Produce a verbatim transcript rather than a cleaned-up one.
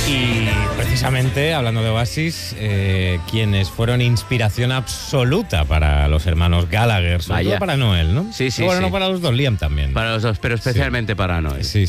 Y precisamente, hablando de Oasis, eh, quienes fueron inspiración absoluta para los hermanos Gallagher, sobre Vaya. todo para Noel, ¿no? Sí, sí, Bueno, sí. no para los dos, Liam también. Para los dos, pero especialmente Sí. para Noel. Sí,